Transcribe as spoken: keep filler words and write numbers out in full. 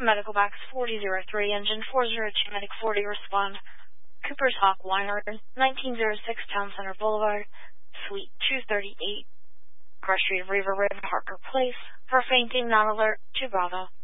Medical box forty oh three, engine four oh two, medic forty, respond. Cooper's Hawk Winery, nineteen oh six Town Center Boulevard, Suite two thirty-eight, Cross Street of River Road, Harker Place. For fainting, non-alert, to Bravo.